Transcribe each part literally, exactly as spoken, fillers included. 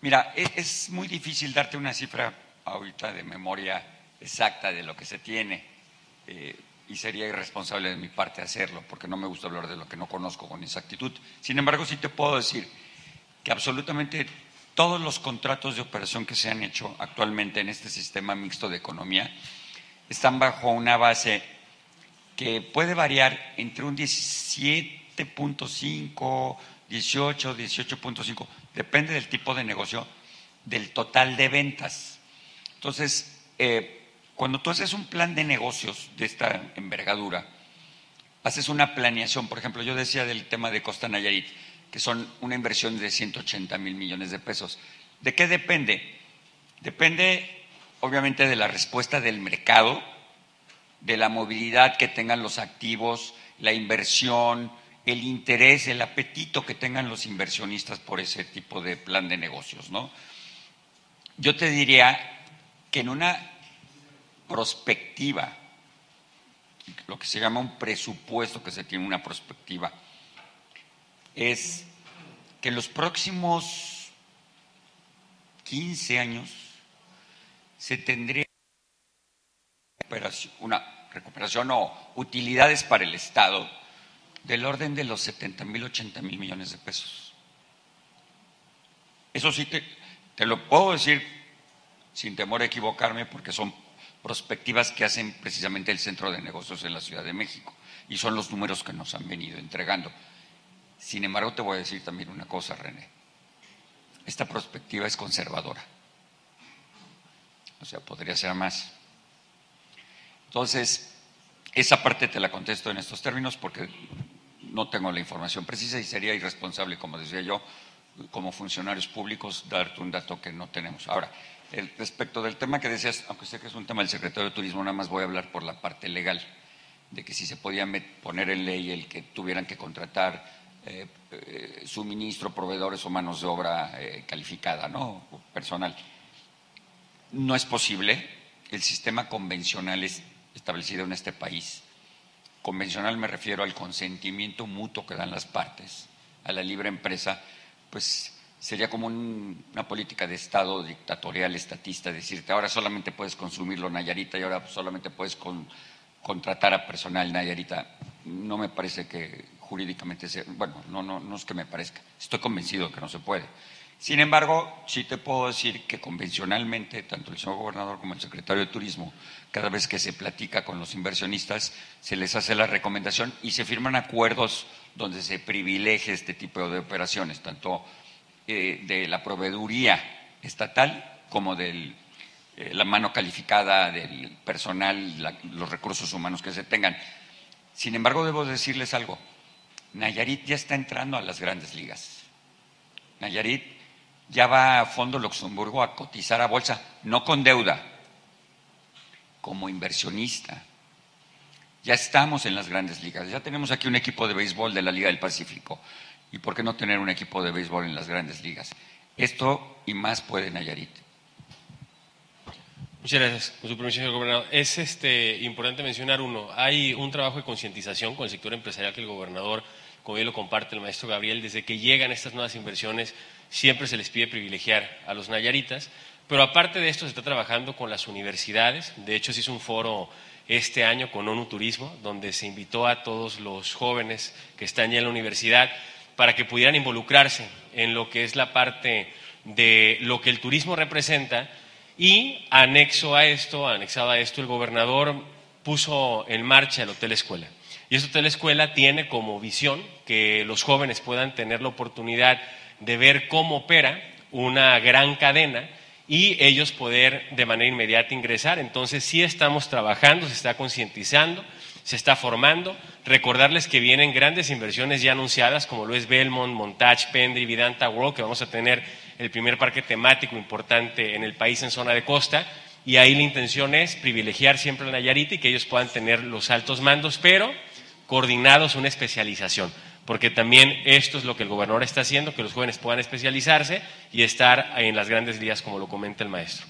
Mira, es muy difícil darte una cifra ahorita de memoria exacta de lo que se tiene eh, y sería irresponsable de mi parte hacerlo porque no me gusta hablar de lo que no conozco con exactitud. Sin embargo, sí te puedo decir que absolutamente todos los contratos de operación que se han hecho actualmente en este sistema mixto de economía están bajo una base que puede variar entre un diecisiete punto cinco, dieciocho, dieciocho punto cinco, depende del tipo de negocio, del total de ventas. Entonces, eh, cuando tú haces un plan de negocios de esta envergadura, haces una planeación. Por ejemplo, yo decía del tema de Costa Nayarit, que son una inversión de ciento ochenta mil millones de pesos. ¿De qué depende? Depende, obviamente, de la respuesta del mercado, de la movilidad que tengan los activos, la inversión, el interés, el apetito que tengan los inversionistas por ese tipo de plan de negocios, ¿no? Yo te diría que en una prospectiva, lo que se llama un presupuesto que se tiene, una prospectiva, es que en los próximos quince años se tendría una recuperación o utilidades para el Estado del orden de los setenta mil, ochenta mil millones de pesos. Eso sí te, te lo puedo decir sin temor a equivocarme porque son prospectivas que hacen precisamente el Centro de Negocios en la Ciudad de México y son los números que nos han venido entregando. Sin embargo, te voy a decir también una cosa, René. Esta prospectiva es conservadora. O sea, podría ser más. Entonces, esa parte te la contesto en estos términos porque no tengo la información precisa y sería irresponsable, como decía yo, como funcionarios públicos, darte un dato que no tenemos. Ahora, el, respecto del tema que decías, aunque sé que es un tema del secretario de Turismo, nada más voy a hablar por la parte legal, de que si se podía poner en ley el que tuvieran que contratar eh, eh, suministro, proveedores o manos de obra eh, calificada, ¿no? Personal. No es posible. El sistema convencional es establecido en este país. Convencional me refiero al consentimiento mutuo que dan las partes, a la libre empresa, pues sería como un, una política de Estado dictatorial, estatista, decirte ahora solamente puedes consumirlo Nayarita y ahora solamente puedes con, contratar a personal Nayarita. No me parece que jurídicamente sea, bueno, no, no, no es que me parezca, estoy convencido que no se puede. Sin embargo, sí te puedo decir que convencionalmente, tanto el señor gobernador como el secretario de Turismo, cada vez que se platica con los inversionistas, se les hace la recomendación y se firman acuerdos donde se privilegia este tipo de operaciones, tanto eh, de la proveeduría estatal como de eh, la mano calificada del personal, la, los recursos humanos que se tengan. Sin embargo, debo decirles algo, Nayarit ya está entrando a las grandes ligas. Nayarit ya va a Fondo Luxemburgo a cotizar a bolsa, no con deuda, como inversionista. Ya estamos en las grandes ligas, ya tenemos aquí un equipo de béisbol de la Liga del Pacífico. ¿Y por qué no tener un equipo de béisbol en las grandes ligas? Esto y más puede Nayarit. Muchas gracias. Con su permiso, señor gobernador. Es este, importante mencionar uno, hay un trabajo de concientización con el sector empresarial que el gobernador, como bien lo comparte el maestro Gabriel, desde que llegan estas nuevas inversiones siempre se les pide privilegiar a los nayaritas, pero aparte de esto se está trabajando con las universidades. De hecho se hizo un foro este año con ONU Turismo, donde se invitó a todos los jóvenes que están ya en la universidad para que pudieran involucrarse en lo que es la parte de lo que el turismo representa. Y anexo a esto, anexado a esto, el gobernador puso en marcha el Hotel Escuela. Y este Hotel Escuela tiene como visión que los jóvenes puedan tener la oportunidad de ver cómo opera una gran cadena y ellos poder de manera inmediata ingresar. Entonces sí estamos trabajando, se está concientizando, se está formando. Recordarles que vienen grandes inversiones ya anunciadas, como lo es Belmont, Montage, Pendry, Vidanta World, que vamos a tener el primer parque temático importante en el país en zona de costa, y ahí la intención es privilegiar siempre a Nayarit y que ellos puedan tener los altos mandos, pero coordinados, una especialización, porque también esto es lo que el gobernador está haciendo, que los jóvenes puedan especializarse y estar en las grandes ligas, como lo comenta el maestro.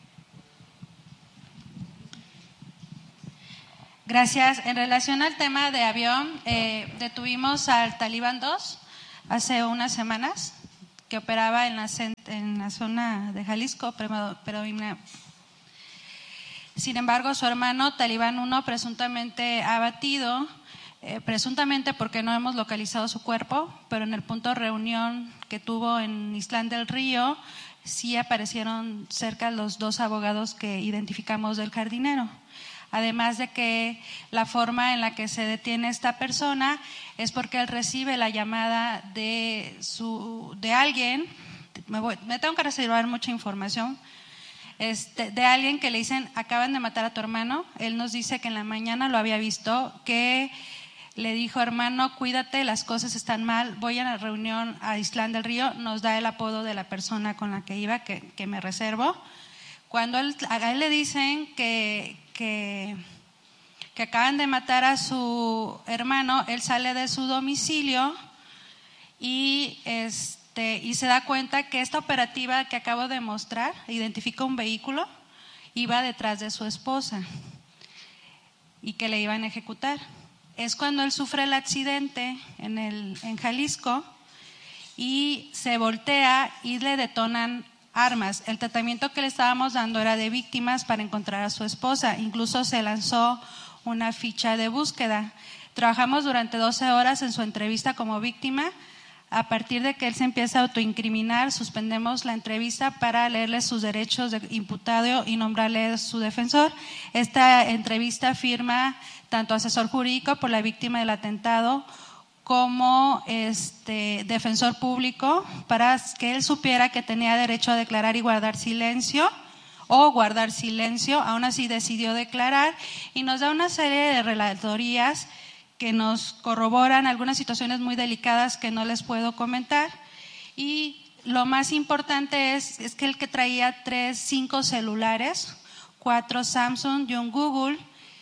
Gracias. En relación al tema de avión, eh, detuvimos al Talibán dos hace unas semanas. que operaba en la, en la zona de Jalisco, predomina. Sin embargo, su hermano Talibán uno, presuntamente abatido, eh, presuntamente porque no hemos localizado su cuerpo, pero en el punto de reunión que tuvo en Islán del Río, sí aparecieron cerca los dos abogados que identificamos del jardinero. Además de que la forma en la que se detiene esta persona es porque él recibe la llamada de, su, de alguien, me, voy, me tengo que reservar mucha información, este, de alguien que le dicen, acaban de matar a tu hermano. Él nos dice que en la mañana lo había visto, que le dijo, hermano, cuídate, las cosas están mal, voy a la reunión a Islán del Río, nos da el apodo de la persona con la que iba, que, que me reservo. Cuando él, a él le dicen que, que, que acaban de matar a su hermano, él sale de su domicilio y, este, y se da cuenta que esta operativa que acabo de mostrar, identifica un vehículo, iba detrás de su esposa y que le iban a ejecutar. Es cuando él sufre el accidente en, el, en Jalisco y se voltea y le detonan armas. El tratamiento que le estábamos dando era de víctimas para encontrar a su esposa. Incluso se lanzó una ficha de búsqueda. Trabajamos durante doce horas en su entrevista como víctima. A partir de que él se empieza a autoincriminar, suspendemos la entrevista para leerle sus derechos de imputado y nombrarle su defensor. Esta entrevista firma tanto asesor jurídico por la víctima del atentado como este defensor público para que él supiera que tenía derecho a declarar y guardar silencio o guardar silencio. Aún así decidió declarar y nos da una serie de relatorías que nos corroboran algunas situaciones muy delicadas que no les puedo comentar. Y lo más importante es, es que el que traía tres, cinco celulares, cuatro Samsung y un Google.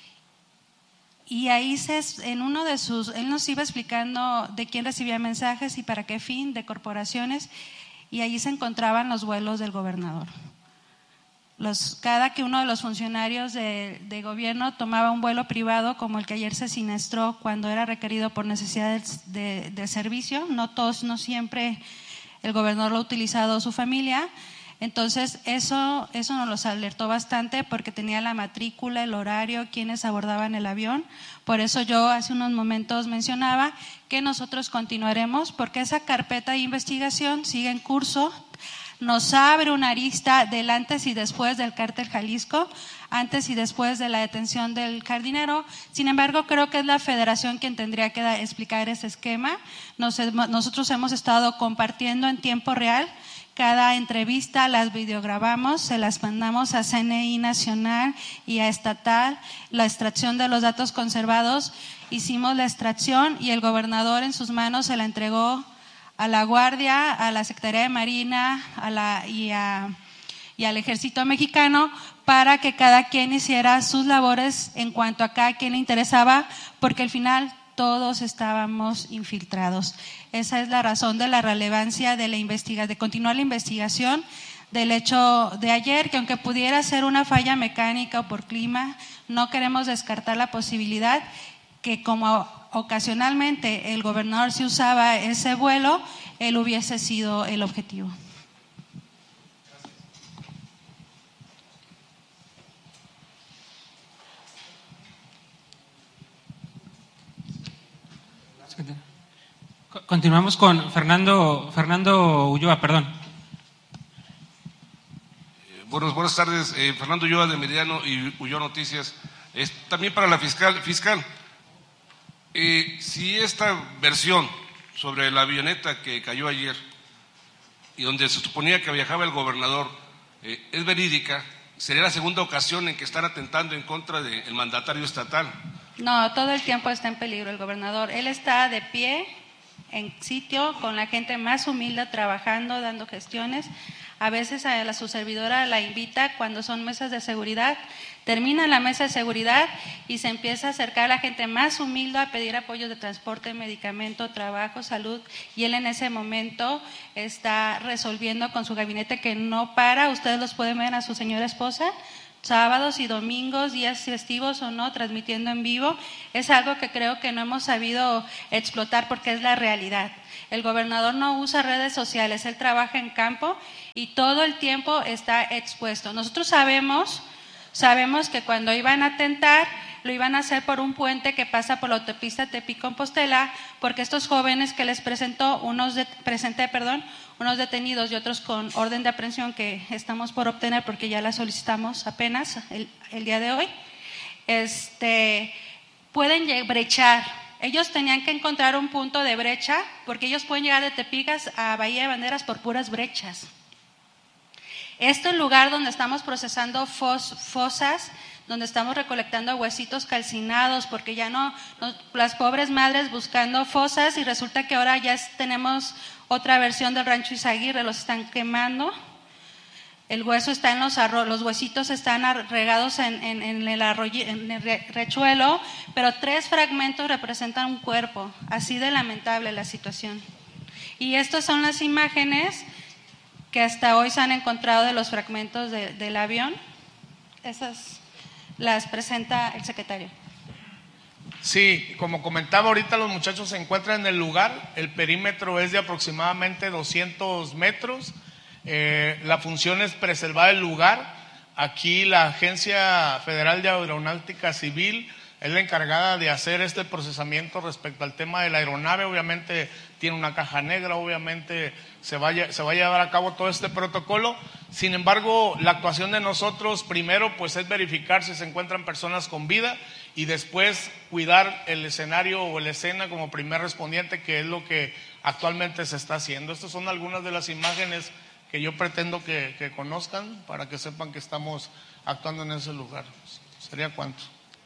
Y ahí se, en uno de sus, él nos iba explicando de quién recibía mensajes y para qué fin, de corporaciones, y ahí se encontraban los vuelos del gobernador. Los, cada que uno de los funcionarios de, de gobierno tomaba un vuelo privado, como el que ayer se siniestró cuando era requerido por necesidades de, de servicio, no todos, no siempre el gobernador lo ha utilizado su familia. Entonces eso, eso nos los alertó bastante porque tenía la matrícula, el horario, quienes abordaban el avión. Por eso yo hace unos momentos mencionaba que nosotros continuaremos porque esa carpeta de investigación sigue en curso. Nos abre una arista del antes y después del cártel Jalisco, antes y después de la detención del jardinero. Sin embargo, creo que es la federación quien tendría que da, explicar ese esquema. Nos, nosotros hemos estado compartiendo en tiempo real cada entrevista, las videograbamos, se las mandamos a C N I Nacional y a Estatal, la extracción de los datos conservados, hicimos la extracción y el gobernador en sus manos se la entregó a la Guardia, a la Secretaría de Marina a la, y, a, y al Ejército Mexicano para que cada quien hiciera sus labores en cuanto a cada quien le interesaba, porque al final todos estábamos infiltrados. Esa es la razón de la relevancia de la investigación, de continuar la investigación del hecho de ayer, que aunque pudiera ser una falla mecánica o por clima, no queremos descartar la posibilidad que como ocasionalmente el gobernador se usaba ese vuelo, él hubiese sido el objetivo. Continuamos con Fernando Fernando Ulloa, perdón. Eh, buenos, buenas tardes, eh, Fernando Ulloa de Meridiano y Ulloa Noticias. Eh, también para la fiscal, fiscal eh, si esta versión sobre la avioneta que cayó ayer y donde se suponía que viajaba el gobernador eh, es verídica, ¿sería la segunda ocasión en que están atentando en contra del mandatario estatal? No, todo el tiempo está en peligro el gobernador. Él está de pie en sitio con la gente más humilde trabajando, dando gestiones. A veces a la, su servidora la invita cuando son mesas de seguridad, termina la mesa de seguridad y se empieza a acercar a la gente más humilde a pedir apoyo de transporte, medicamento, trabajo, salud, y él en ese momento está resolviendo con su gabinete que no para. Ustedes los pueden ver a su señora esposa, sábados y domingos, días festivos o no, transmitiendo en vivo. Es algo que creo que no hemos sabido explotar porque es la realidad. El gobernador no usa redes sociales, él trabaja en campo y todo el tiempo está expuesto. Nosotros sabemos, sabemos que cuando iban a atentar, lo iban a hacer por un puente que pasa por la autopista Tepic-Compostela, porque estos jóvenes que les presentó, unos de, presenté, perdón, unos detenidos y otros con orden de aprehensión que estamos por obtener porque ya la solicitamos apenas el, el día de hoy, este, pueden brechar. Ellos tenían que encontrar un punto de brecha porque ellos pueden llegar de Tepic a Bahía de Banderas por puras brechas. Este lugar donde estamos procesando fos, fosas, donde estamos recolectando huesitos calcinados, porque ya no, no, las pobres madres buscando fosas y resulta que ahora ya es, tenemos otra versión del Rancho Izaguirre, los están quemando. El hueso está en los arroyos, los huesitos están regados en, en, en, el arroyo, en el rechuelo, pero tres fragmentos representan un cuerpo, así de lamentable la situación. Y estas son las imágenes que hasta hoy se han encontrado de los fragmentos de, del avión. Esas las presenta el secretario. Sí, como comentaba ahorita, los muchachos se encuentran en el lugar, el perímetro es de aproximadamente doscientos metros, eh, la función es preservar el lugar. Aquí la Agencia Federal de Aeronáutica Civil es la encargada de hacer este procesamiento respecto al tema de la aeronave. Obviamente tiene una caja negra, obviamente se va, a, se va a llevar a cabo todo este protocolo. Sin embargo, la actuación de nosotros primero pues es verificar si se encuentran personas con vida y después cuidar el escenario o la escena como primer respondiente, que es lo que actualmente se está haciendo. Estas son algunas de las imágenes que yo pretendo que, que conozcan para que sepan que estamos actuando en ese lugar. ¿Sería cuánto?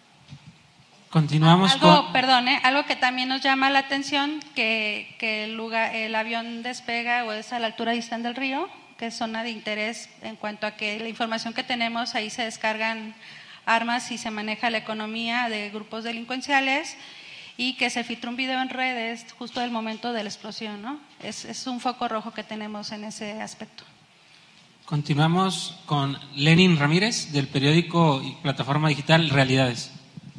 Continuamos algo, con… Perdón, ¿eh? Algo que también nos llama la atención, que, que el, lugar, el avión despega o es a la altura de Istán del Río, que es zona de interés en cuanto a que la información que tenemos, ahí se descargan armas y se maneja la economía de grupos delincuenciales, y que se filtró un video en redes justo del momento de la explosión, ¿no? Es, es un foco rojo que tenemos en ese aspecto. Continuamos con Lenin Ramírez, del periódico y plataforma digital Realidades.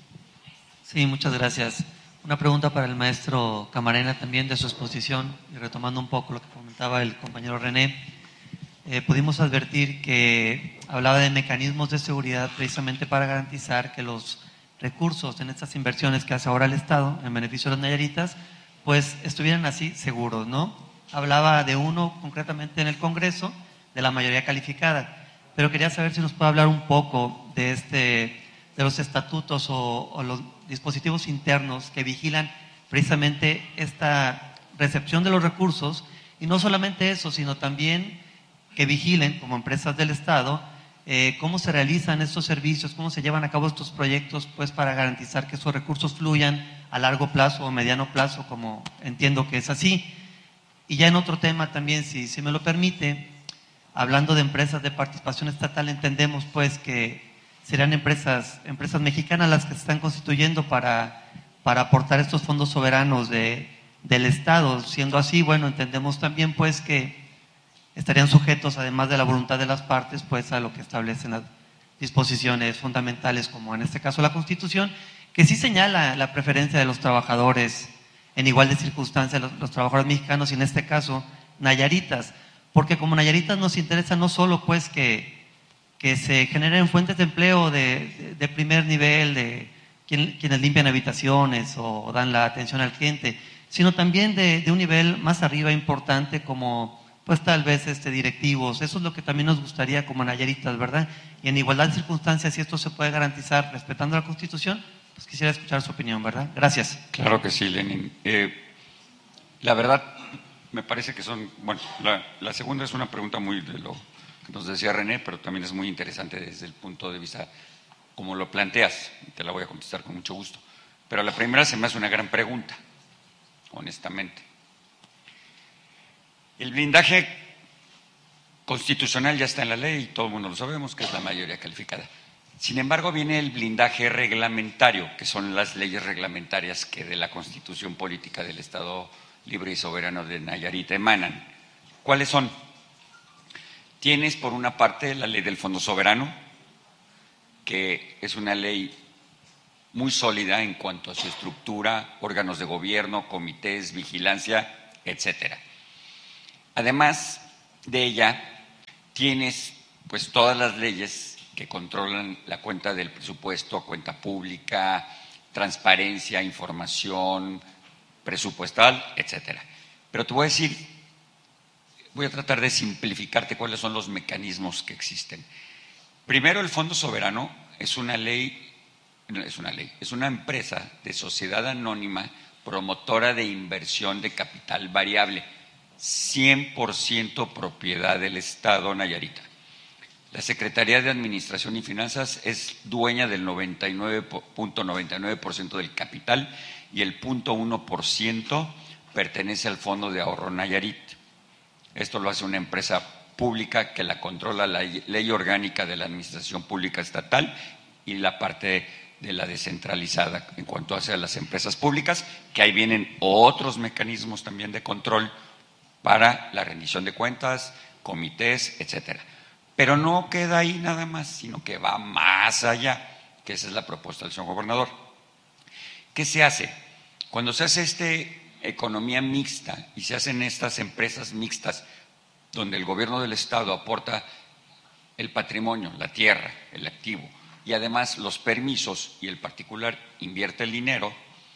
Sí, muchas gracias. Una pregunta para el maestro Camarena también de su exposición, y retomando un poco lo que comentaba el compañero René. Eh, pudimos advertir que hablaba de mecanismos de seguridad precisamente para garantizar que los recursos en estas inversiones que hace ahora el Estado en beneficio de los nayaritas, pues estuvieran así seguros, ¿no? Hablaba de uno concretamente en el Congreso, de la mayoría calificada, pero quería saber si nos puede hablar un poco de este, de los estatutos o, o los dispositivos internos que vigilan precisamente esta recepción de los recursos, y no solamente eso, sino también que vigilen como empresas del Estado eh, cómo se realizan estos servicios, cómo se llevan a cabo estos proyectos, pues para garantizar que esos recursos fluyan a largo plazo o mediano plazo, como entiendo que es así. Y ya en otro tema también, si, si me lo permite, hablando de empresas de participación estatal, entendemos pues que serán empresas, empresas mexicanas las que se están constituyendo para, para aportar estos fondos soberanos de, del Estado. Siendo así, bueno, entendemos también pues que estarían sujetos, además de la voluntad de las partes, pues a lo que establecen las disposiciones fundamentales, como en este caso la Constitución, que sí señala la preferencia de los trabajadores en igual de circunstancias, los, los trabajadores mexicanos y en este caso nayaritas, porque como nayaritas nos interesa no solo pues que, que se generen fuentes de empleo de, de, de primer nivel, de quien, quienes limpian habitaciones o dan la atención al cliente, sino también de, de un nivel más arriba importante como pues tal vez este, directivos. Eso es lo que también nos gustaría como nayaritas, ¿verdad? Y en igualdad de circunstancias, si esto se puede garantizar respetando la Constitución, pues quisiera escuchar su opinión, ¿verdad? Gracias. Claro que sí, Lenin. Eh, la verdad, me parece que son, bueno, la, la segunda es una pregunta muy de lo que nos decía René, pero también es muy interesante desde el punto de vista como lo planteas, y te la voy a contestar con mucho gusto. Pero la primera se me hace una gran pregunta, honestamente. El blindaje constitucional ya está en la ley y todo el mundo lo sabemos, que es la mayoría calificada. Sin embargo, viene el blindaje reglamentario, que son las leyes reglamentarias que de la Constitución Política del Estado Libre y Soberano de Nayarit emanan. ¿Cuáles son? Tienes, por una parte, la ley del Fondo Soberano, que es una ley muy sólida en cuanto a su estructura, órganos de gobierno, comités, vigilancia, etcétera. Además de ella, tienes pues todas las leyes que controlan la cuenta del presupuesto, cuenta pública, transparencia, información presupuestal, etcétera. Pero te voy a decir, voy a tratar de simplificarte cuáles son los mecanismos que existen. Primero, el Fondo Soberano es una ley es una ley, es una empresa de sociedad anónima promotora de inversión de capital variable, cien por ciento propiedad del Estado Nayarita. La Secretaría de Administración y Finanzas es dueña del noventa y nueve punto noventa y nueve por ciento del capital y el cero punto uno por ciento pertenece al Fondo de Ahorro Nayarit. Esto lo hace una empresa pública que la controla la Ley Orgánica de la Administración Pública Estatal y la parte de la descentralizada en cuanto hace a las empresas públicas, que ahí vienen otros mecanismos también de control para la rendición de cuentas, comités, etcétera. Pero no queda ahí nada más, sino que va más allá, que esa es la propuesta del señor gobernador. ¿Qué se hace? Cuando se hace este economía mixta y se hacen estas empresas mixtas, donde el gobierno del Estado aporta el patrimonio, la tierra, el activo, y además los permisos y el particular invierte el dinero,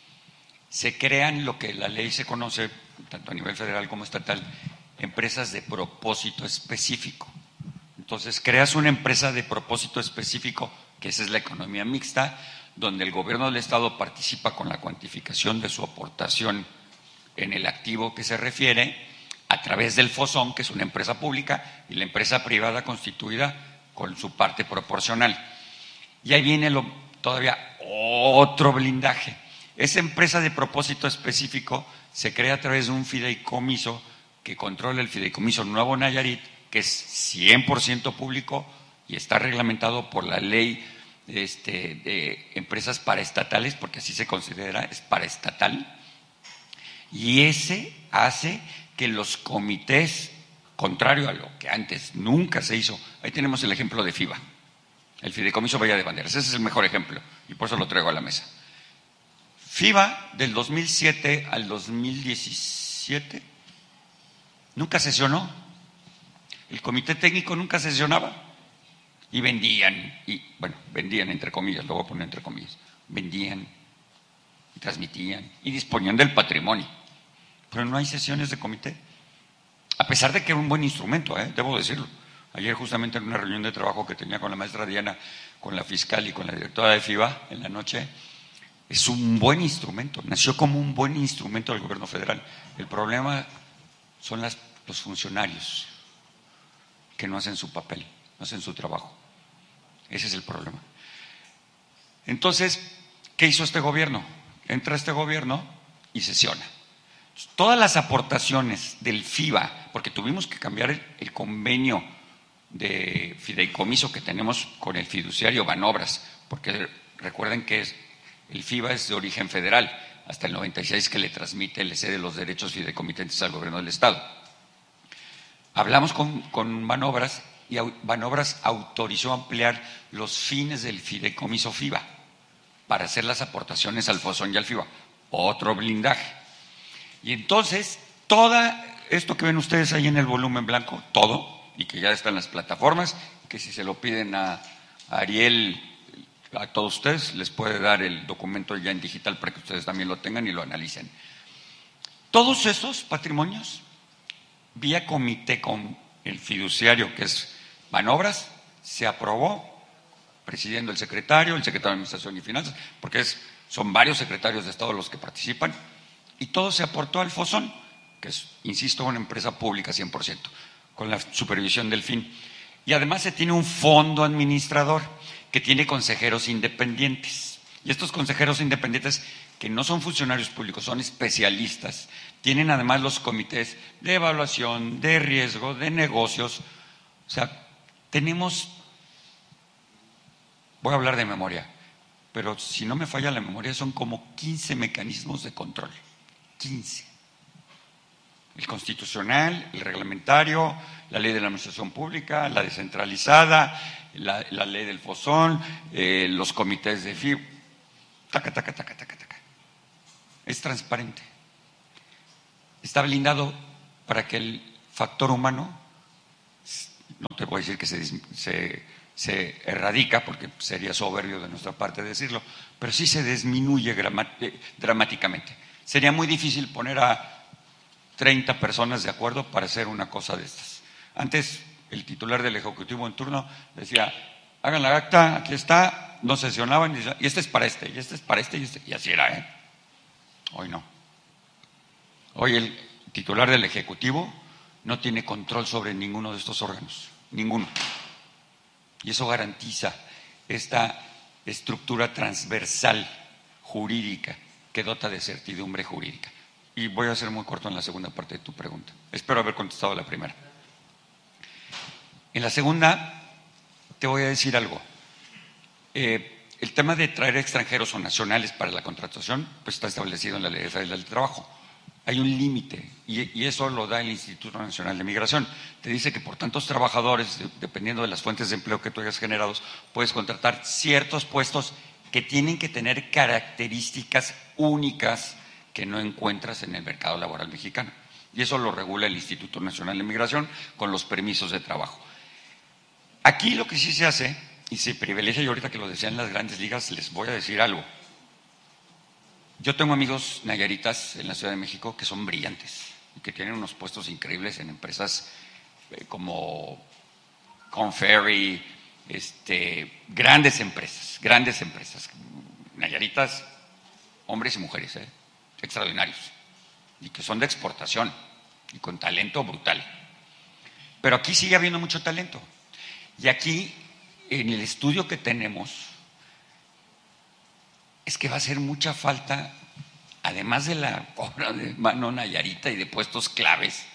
se crean lo que la ley se conoce, tanto a nivel federal como estatal, empresas de propósito específico. Entonces creas una empresa de propósito específico, que esa es la economía mixta, donde el gobierno del Estado participa con la cuantificación de su aportación en el activo que se refiere, a través del FOSON, que es una empresa pública, y la empresa privada constituida con su parte proporcional. Y ahí viene lo, todavía otro blindaje. Esa empresa de propósito específico se crea a través de un fideicomiso que controla el fideicomiso Nuevo Nayarit, que es cien por ciento público y está reglamentado por la ley este, de empresas paraestatales, porque así se considera, es paraestatal. Y ese hace que los comités, contrario a lo que antes nunca se hizo, ahí tenemos el ejemplo de FIBA. El Fideicomiso Bahía de Banderas, ese es el mejor ejemplo y por eso lo traigo a la mesa. FIBA del dos mil siete al dos mil diecisiete nunca sesionó, el comité técnico nunca sesionaba y vendían, y bueno, vendían entre comillas, lo voy a poner entre comillas, vendían y transmitían y disponían del patrimonio, pero no hay sesiones de comité, a pesar de que era un buen instrumento, ¿eh? Debo decirlo. Ayer justamente en una reunión de trabajo que tenía con la maestra Diana, con la fiscal y con la directora de FIBA en la noche, es un buen instrumento, nació como un buen instrumento del gobierno federal. El problema son las, los funcionarios que no hacen su papel, no hacen su trabajo. Ese es el problema. Entonces, ¿qué hizo este gobierno? Entra este gobierno y sesiona. Todas las aportaciones del FIBA, porque tuvimos que cambiar el, el convenio de fideicomiso que tenemos con el fiduciario Banobras, porque recuerden que es, el FIBA es de origen federal, hasta el noventa y seis que le transmite, le cede los derechos fideicomitentes al gobierno del Estado. Hablamos con, con Banobras y Banobras autorizó ampliar los fines del fideicomiso FIBA para hacer las aportaciones al FOSON y al FIBA, otro blindaje. Y entonces, todo esto que ven ustedes ahí en el volumen blanco, todo, y que ya está en las plataformas, que si se lo piden a, a Ariel, a todos ustedes, les puede dar el documento ya en digital para que ustedes también lo tengan y lo analicen. Todos esos patrimonios, vía comité con el fiduciario, que es Banobras, se aprobó, presidiendo el secretario, el secretario de Administración y Finanzas, porque es, son varios secretarios de Estado los que participan, y todo se aportó al FOSON, que es, insisto, una empresa pública cien por ciento. Con la supervisión del F I N. Y además se tiene un fondo administrador que tiene consejeros independientes. Y estos consejeros independientes, que no son funcionarios públicos, son especialistas, tienen además los comités de evaluación, de riesgo, de negocios. O sea, tenemos, voy a hablar de memoria, pero si no me falla la memoria, son como quince mecanismos de control. quince. El constitucional, el reglamentario, la ley de la administración pública, la descentralizada, la, la ley del Fosón, eh, los comités de F I B. Taca, taca, taca, taca, taca. Es transparente. Está blindado para que el factor humano, no te voy a decir que se, se, se erradica, porque sería soberbio de nuestra parte decirlo, pero sí se disminuye dramáticamente. Sería muy difícil poner a treinta personas de acuerdo para hacer una cosa de estas. Antes, el titular del Ejecutivo en turno decía, hagan la acta, aquí está, no sesionaban, y este es para este, y este es para este, y este, y así era, ¿eh? Hoy no. Hoy el titular del Ejecutivo no tiene control sobre ninguno de estos órganos, ninguno. Y eso garantiza esta estructura transversal jurídica que dota de certidumbre jurídica. Y voy a ser muy corto en la segunda parte de tu pregunta. Espero haber contestado la primera. En la segunda, te voy a decir algo. Eh, el tema de traer extranjeros o nacionales para la contratación, pues está establecido en la Ley Federal del Trabajo. Hay un límite, y, y eso lo da el Instituto Nacional de Migración. Te dice que por tantos trabajadores, dependiendo de las fuentes de empleo que tú hayas generado, puedes contratar ciertos puestos que tienen que tener características únicas que no encuentras en el mercado laboral mexicano. Y eso lo regula el Instituto Nacional de Migración con los permisos de trabajo. Aquí lo que sí se hace, y se privilegia, y ahorita que lo decían las grandes ligas, les voy a decir algo. Yo tengo amigos nayaritas en la Ciudad de México que son brillantes y que tienen unos puestos increíbles en empresas eh, como Conferry, este, grandes empresas, grandes empresas. Nayaritas, hombres y mujeres, ¿eh? extraordinarios, y que son de exportación y con talento brutal. Pero aquí sigue habiendo mucho talento. Y aquí, en el estudio que tenemos, es que va a hacer mucha falta, además de la obra de mano nayarita y de puestos claves,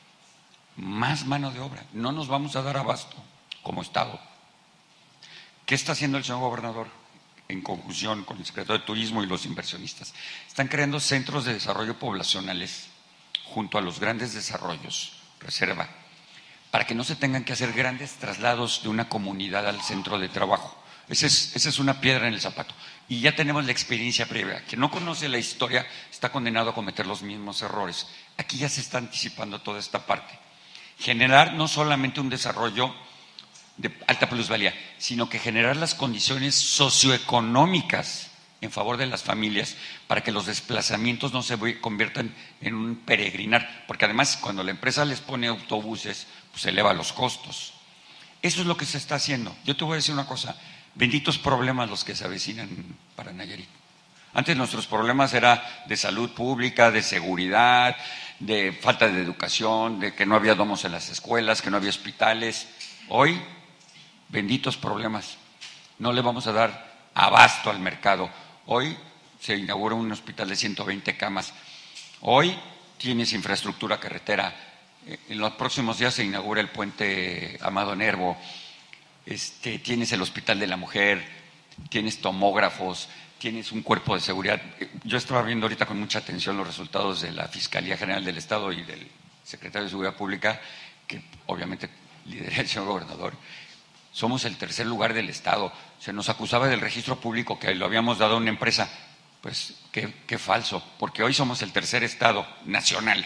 más mano de obra. No nos vamos a dar abasto como Estado. ¿Qué está haciendo el señor gobernador en conjunción con el secretario de Turismo y los inversionistas? Están creando centros de desarrollo poblacionales junto a los grandes desarrollos, reserva, para que no se tengan que hacer grandes traslados de una comunidad al centro de trabajo. Esa es, esa es una piedra en el zapato. Y ya tenemos la experiencia previa. Quien no conoce la historia está condenado a cometer los mismos errores. Aquí ya se está anticipando toda esta parte. Generar no solamente un desarrollo de alta plusvalía, sino que generar las condiciones socioeconómicas en favor de las familias para que los desplazamientos no se conviertan en un peregrinar, porque además cuando la empresa les pone autobuses, pues eleva los costos. Eso es lo que se está haciendo. Yo te voy a decir una cosa, benditos problemas los que se avecinan para Nayarit. Antes nuestros problemas eran de salud pública, de seguridad, de falta de educación, de que no había domos en las escuelas, que no había hospitales. Hoy, benditos problemas. No le vamos a dar abasto al mercado. Hoy se inaugura un hospital de ciento veinte camas. Hoy tienes infraestructura carretera. En los próximos días se inaugura el puente Amado Nervo. Este, tienes el Hospital de la Mujer, tienes tomógrafos, tienes un cuerpo de seguridad. Yo estaba viendo ahorita con mucha atención los resultados de la Fiscalía General del Estado y del Secretario de Seguridad Pública, que obviamente lidera el señor gobernador. Somos el tercer lugar del Estado. Se nos acusaba del registro público que lo habíamos dado a una empresa. Pues qué, qué falso, porque hoy somos el tercer Estado nacional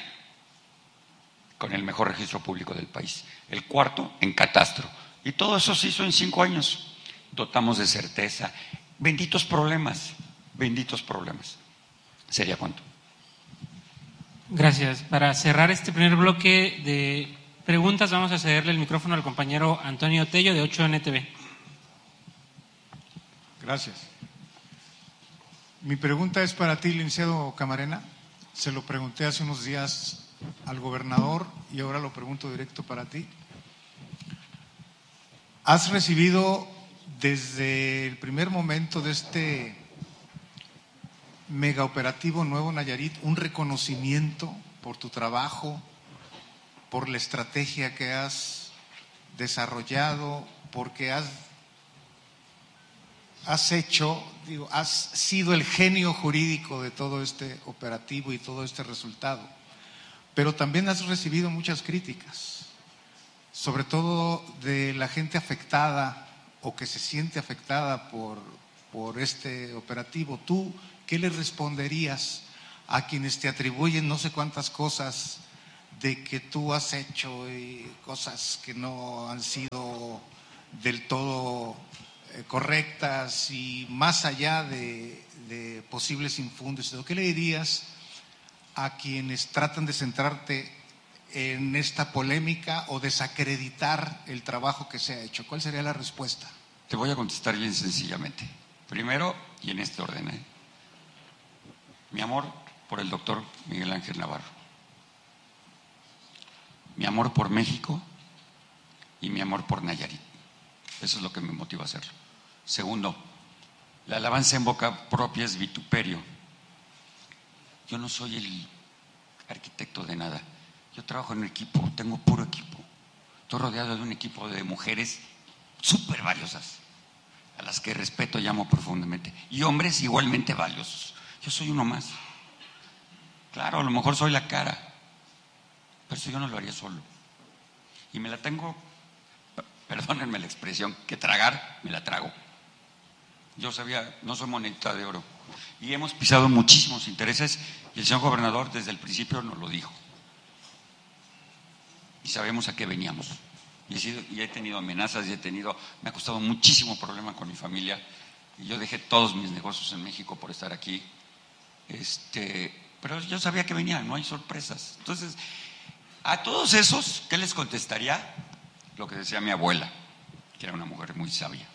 con el mejor registro público del país. El cuarto en catastro. Y todo eso se hizo en cinco años. Dotamos de certeza. Benditos problemas, benditos problemas. ¿Sería cuánto? Gracias. Para cerrar este primer bloque de preguntas, vamos a cederle el micrófono al compañero Antonio Tello de ocho N T V. Gracias. Mi pregunta es para ti, licenciado Camarena. Se lo pregunté hace unos días al gobernador y ahora lo pregunto directo para ti. ¿Has recibido desde el primer momento de este megaoperativo Nuevo Nayarit un reconocimiento por tu trabajo, por la estrategia que has desarrollado, porque has, has hecho, digo, has sido el genio jurídico de todo este operativo y todo este resultado? pero también has recibido muchas críticas, sobre todo de la gente afectada o que se siente afectada por, por este operativo. ¿Tú qué le responderías a quienes te atribuyen no sé cuántas cosas de que tú has hecho y cosas que no han sido del todo eh, correctas y más allá de, de posibles infundios? ¿Qué le dirías a quienes tratan de centrarte en esta polémica o desacreditar el trabajo que se ha hecho? ¿Cuál sería la respuesta? Te voy a contestar bien sencillamente. Primero, y en este orden, ¿eh? Mi amor por el doctor Miguel Ángel Navarro, mi amor por México y mi amor por Nayarit. Eso es lo que me motiva a hacerlo. Segundo, la alabanza en boca propia es vituperio. Yo no soy el arquitecto de nada. Yo trabajo en un equipo, tengo puro equipo. Estoy rodeado de un equipo de mujeres súper valiosas, a las que respeto y amo profundamente, y hombres igualmente valiosos. Yo soy uno más. Claro, a lo mejor soy la cara, pero eso yo no lo haría solo. Y me la tengo, perdónenme la expresión, que tragar, me la trago. Yo sabía, no soy monedita de oro. Y hemos pisado muchísimos intereses, y el señor gobernador desde el principio nos lo dijo. Y sabemos a qué veníamos. Y he, sido, y he tenido amenazas, y he tenido, me ha costado muchísimo problema con mi familia. Y yo dejé todos mis negocios en México por estar aquí. Este, pero yo sabía que venían, no hay sorpresas. Entonces, a todos esos, ¿qué les contestaría? Lo que decía mi abuela, que era una mujer muy sabia.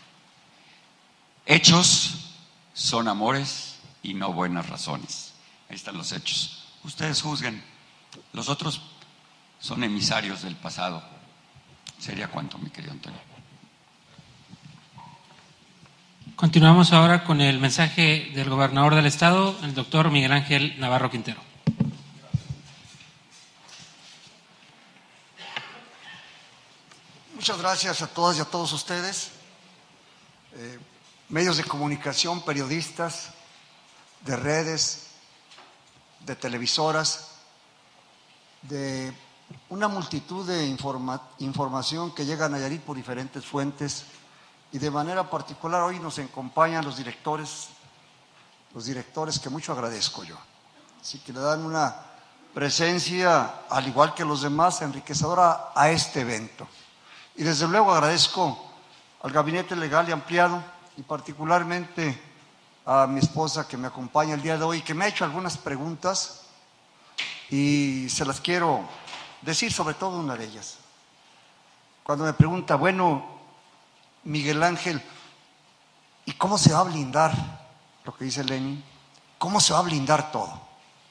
Hechos son amores y no buenas razones. Ahí están los hechos. Ustedes juzguen. Los otros son emisarios del pasado. Sería cuanto, mi querido Antonio. Continuamos ahora con el mensaje del gobernador del estado, el doctor Miguel Ángel Navarro Quintero. Muchas gracias a todas y a todos ustedes, eh, medios de comunicación, periodistas, de redes, de televisoras, de una multitud de informa- información que llega a Nayarit por diferentes fuentes, y de manera particular hoy nos acompañan los directores, los directores que mucho agradezco yo. Así que le dan una presencia, al igual que los demás, enriquecedora a este evento. Y desde luego agradezco al gabinete legal y ampliado, y particularmente a mi esposa que me acompaña el día de hoy, que me ha hecho algunas preguntas y se las quiero decir, sobre todo una de ellas. Cuando me pregunta, bueno, Miguel Ángel, ¿y cómo se va a blindar lo que dice Lenin? ¿Cómo se va a blindar todo?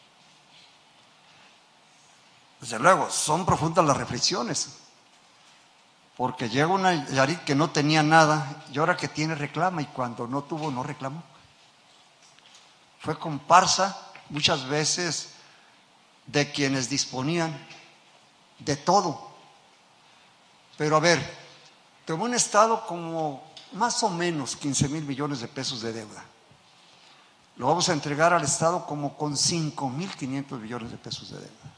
Desde luego, son profundas las reflexiones, porque llega una Nayarit que no tenía nada y ahora que tiene reclama, y cuando no tuvo no reclamó. Fue comparsa muchas veces de quienes disponían de todo. Pero a ver, tomó un estado como más o menos quince mil millones de pesos de deuda. Lo vamos a entregar al estado como con cinco mil quinientos millones de pesos de deuda.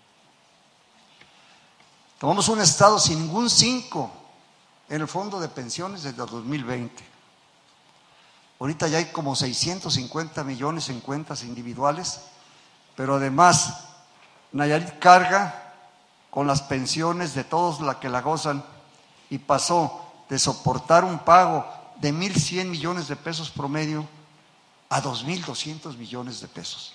Tomamos un estado sin ningún cinco en el fondo de pensiones desde el dos mil veinte. Ahorita ya hay como seiscientos cincuenta millones en cuentas individuales, pero además Nayarit carga con las pensiones de todos los que la gozan, y pasó de soportar un pago de mil cien millones de pesos promedio a dos mil doscientos millones de pesos.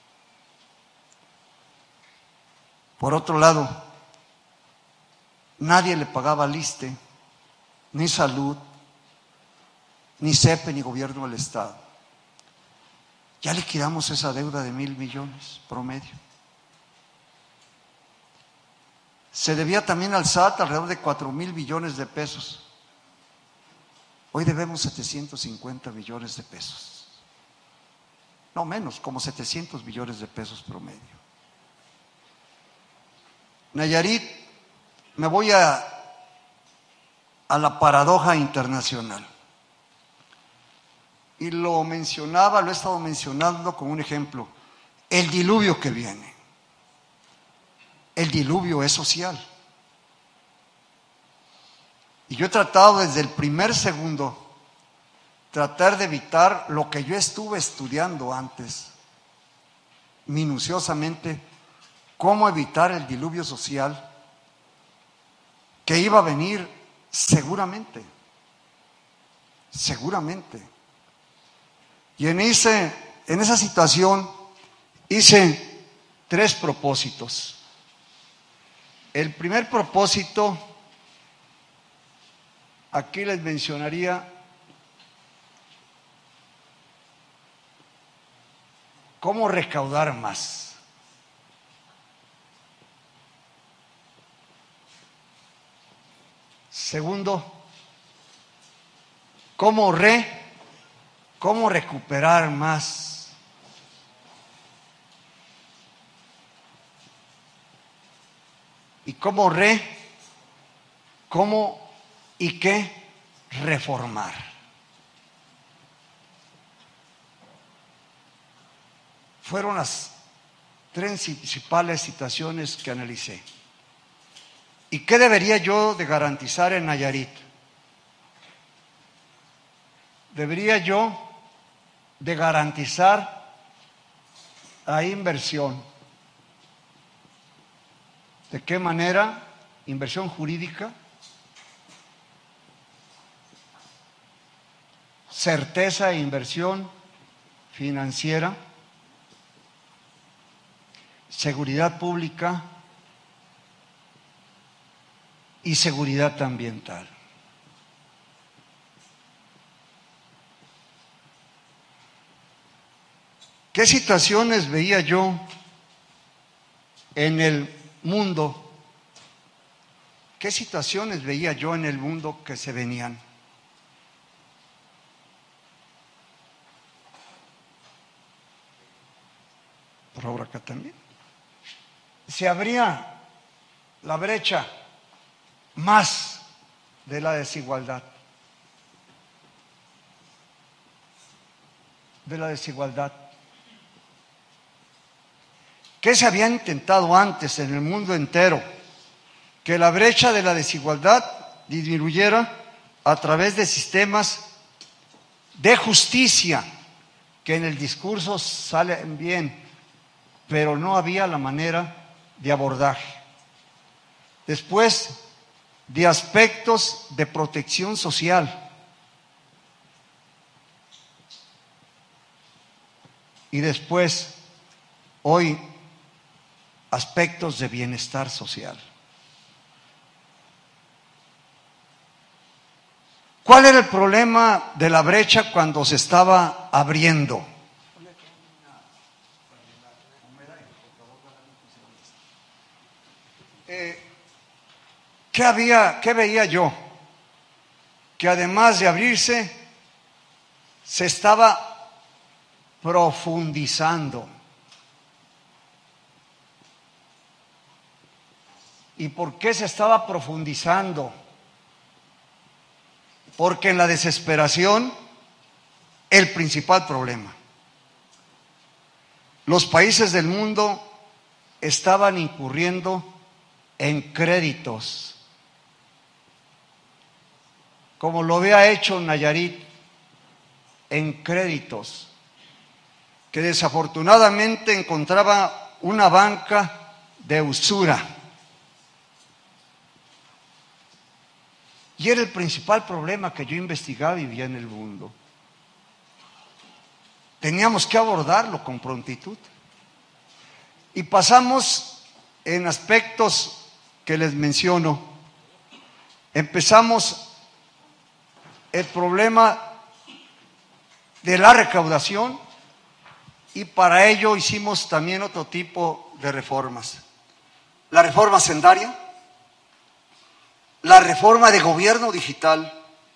Por otro lado, nadie le pagaba al ISSSTE, ni salud, ni CEPE, ni gobierno del estado. Ya liquidamos esa deuda de mil millones promedio. Se debía también al S A T alrededor de cuatro mil millones de pesos. Hoy debemos setecientos cincuenta millones de pesos. No menos, como setecientos millones de pesos promedio. Nayarit, me voy a, a la paradoja internacional. Y lo mencionaba, lo he estado mencionando como un ejemplo, el diluvio que viene. el diluvio es social. Y yo he tratado desde el primer segundo tratar de evitar lo que yo estuve estudiando antes, minuciosamente, cómo evitar el diluvio social que iba a venir seguramente, seguramente. Y en, ese, en esa situación hice tres propósitos. El primer propósito, aquí les mencionaría cómo recaudar más. Segundo, cómo re, cómo recuperar más. Y cómo re, cómo y qué reformar. Fueron las tres principales situaciones que analicé. ¿Y qué debería yo de garantizar en Nayarit? Debería yo de garantizar la inversión. ¿De qué manera? Inversión jurídica, certeza e inversión financiera, seguridad pública y seguridad ambiental. ¿Qué situaciones veía yo en el mundo? ¿Qué situaciones veía yo en el mundo que se venían? Por favor, acá también. Se abría la brecha más de la desigualdad. De la desigualdad. ¿Qué se había intentado antes en el mundo entero? Que la brecha de la desigualdad disminuyera a través de sistemas de justicia, que en el discurso salen bien, pero no había la manera de abordaje. Después, de aspectos de protección social. Y después, hoy, aspectos de bienestar social. ¿Cuál era el problema de la brecha cuando se estaba abriendo? Eh, ¿qué había, qué veía yo? Que además de abrirse, se estaba profundizando. ¿Y por qué se estaba profundizando? Porque en la desesperación, el principal problema. Los países del mundo estaban incurriendo en créditos, como lo había hecho Nayarit, en créditos, que desafortunadamente encontraba una banca de usura. Y era el principal problema que yo investigaba y vivía en el mundo. Teníamos que abordarlo con prontitud. Y pasamos en aspectos que les menciono. Empezamos el problema de la recaudación y para ello hicimos también otro tipo de reformas. La reforma hacendaria, la reforma de gobierno digital,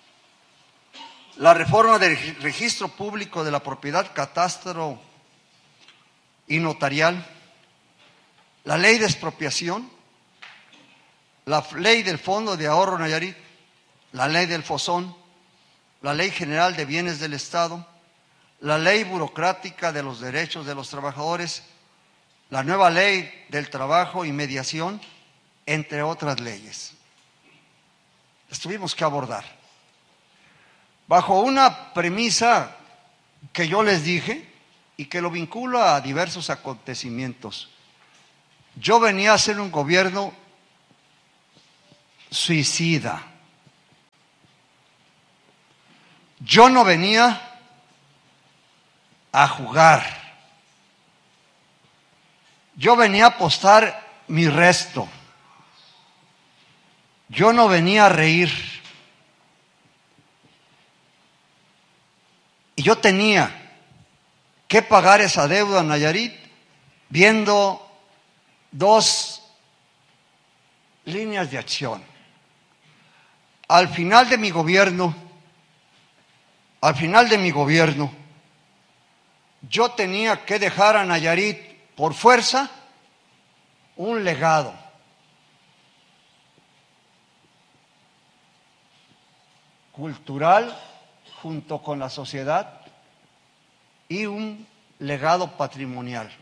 la reforma del registro público de la propiedad, catastro y notarial, la ley de expropiación, la ley del Fondo de Ahorro Nayarit, la ley del Fosón, la ley general de bienes del Estado, la ley burocrática de los derechos de los trabajadores la nueva ley del trabajo y mediación, entre otras leyes. Las tuvimos que abordar bajo una premisa que yo les dije y que lo vinculo a diversos acontecimientos. Yo venía a hacer un gobierno suicida. Yo no venía a jugar. Yo venía a apostar mi resto. Yo no venía a reír. Y yo tenía que pagar esa deuda, Nayarit, viendo dos líneas de acción. Al final de mi gobierno, al final de mi gobierno, yo tenía que dejar a Nayarit por fuerza un legado. Cultural junto con la sociedad y un legado patrimonial.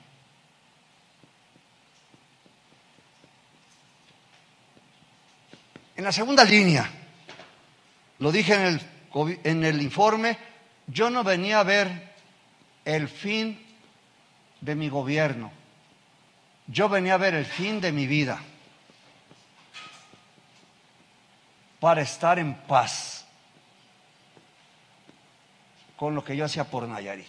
En la segunda línea, lo dije en el, en el informe, yo no venía a ver el fin de mi gobierno, yo venía a ver el fin de mi vida para estar en paz con lo que yo hacía por Nayarit.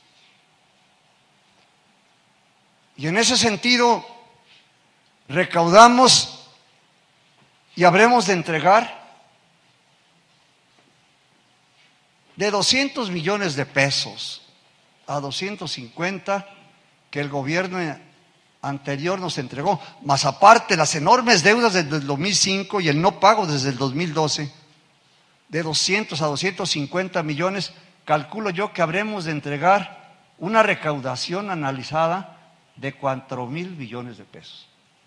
Y en ese sentido, recaudamos y habremos de entregar de doscientos millones de pesos a doscientos cincuenta que el gobierno anterior nos entregó, más aparte las enormes deudas desde el dos mil cinco y el no pago desde el dos mil doce, de doscientos a doscientos cincuenta millones, calculo yo que habremos de entregar una recaudación analizada de cuatro mil billones de pesos.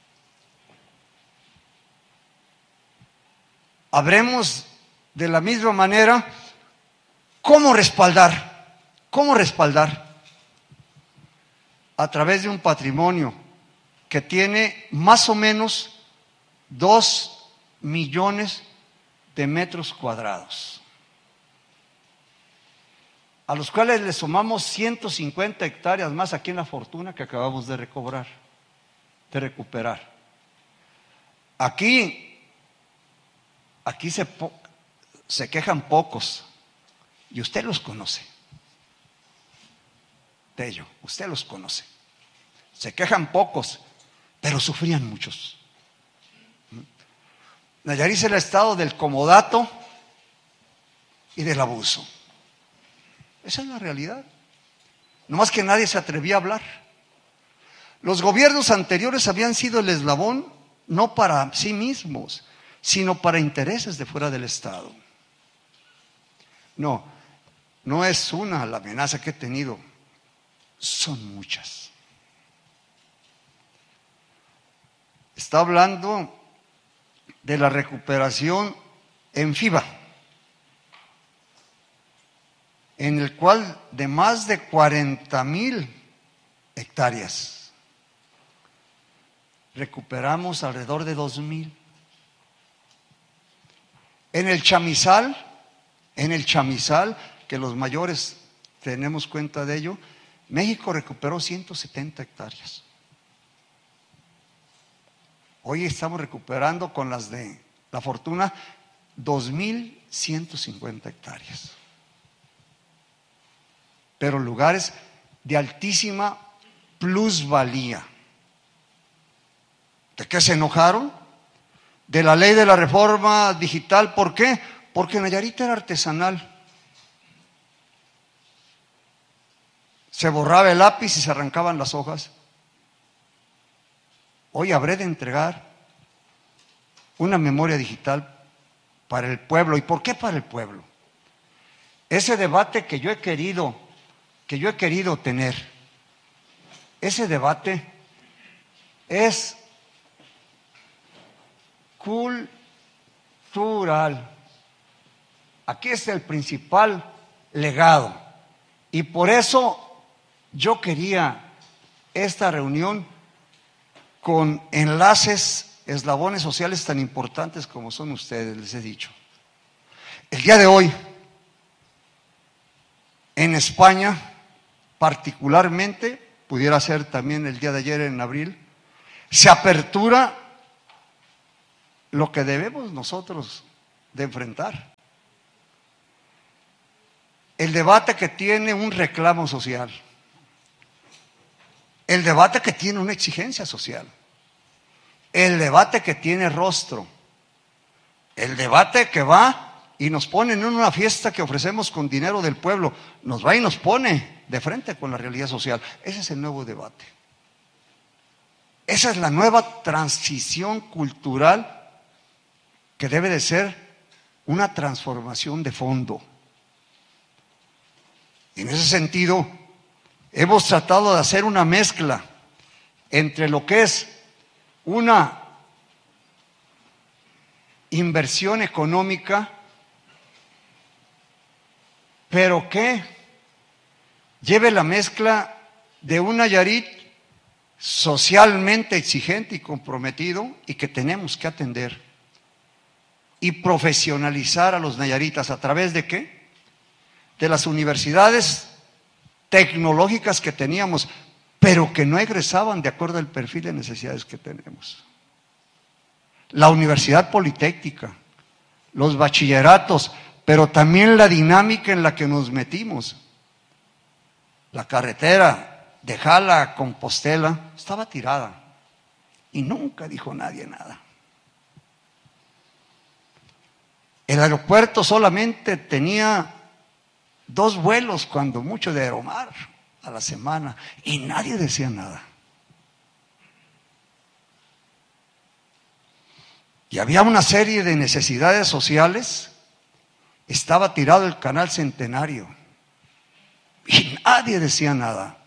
Habremos de la misma manera cómo respaldar, cómo respaldar a través de un patrimonio que tiene más o menos dos millones de metros cuadrados, a los cuales le sumamos ciento cincuenta hectáreas más aquí en La Fortuna que acabamos de recobrar, de recuperar. Aquí, aquí se, se quejan pocos, y usted los conoce. Tello, usted los conoce. Se quejan pocos, pero sufrían muchos. Nayarit es el estado del comodato y del abuso. Esa es la realidad. No más que nadie se atrevía a hablar. Los gobiernos anteriores habían sido el eslabón no para sí mismos, sino para intereses de fuera del Estado. No, no es una la amenaza que he tenido, son muchas. Está hablando de la recuperación en FIBA, en el cual de más de cuarenta mil hectáreas recuperamos alrededor de dos mil. En el chamizal, en el chamizal, que los mayores tenemos cuenta de ello, México recuperó ciento setenta hectáreas. Hoy estamos recuperando con las de La Fortuna dos mil ciento cincuenta hectáreas. Pero lugares de altísima plusvalía. ¿De qué se enojaron? De la ley de la reforma digital. ¿Por qué? Porque Nayarit era artesanal. Se borraba el lápiz y se arrancaban las hojas. Hoy habré de entregar una memoria digital para el pueblo. ¿Y por qué para el pueblo? Ese debate que yo he querido, que yo he querido tener, ese debate es cultural. Aquí es el principal legado. Y por eso yo quería esta reunión con enlaces, eslabones sociales tan importantes como son ustedes, les he dicho. El día de hoy, en España, particularmente, pudiera ser también el día de ayer en abril, se apertura lo que debemos nosotros de enfrentar. El debate que tiene un reclamo social, el debate que tiene una exigencia social, el debate que tiene rostro, el debate que va y nos pone en una fiesta que ofrecemos con dinero del pueblo, nos va y nos pone de frente con la realidad social. Ese es el nuevo debate. Esa es la nueva transición cultural que debe de ser una transformación de fondo. En ese sentido, hemos tratado de hacer una mezcla entre lo que es una inversión económica, pero que lleve la mezcla de un Nayarit socialmente exigente y comprometido y que tenemos que atender y profesionalizar a los nayaritas. ¿A través de qué? De las universidades tecnológicas que teníamos, pero que no egresaban de acuerdo al perfil de necesidades que tenemos. La Universidad Politécnica, los bachilleratos, pero también la dinámica en la que nos metimos. La carretera de Jala a Compostela estaba tirada y nunca dijo nadie nada. El aeropuerto solamente tenía dos vuelos, cuando mucho, de Aeromar a la semana, y nadie decía nada. Y había una serie de necesidades sociales. Estaba tirado el Canal Centenario y nadie decía nada.